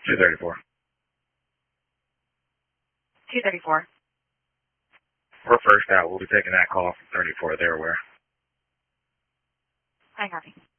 234. 234. We're first out. We'll be taking that call from 34. They're aware. I copy.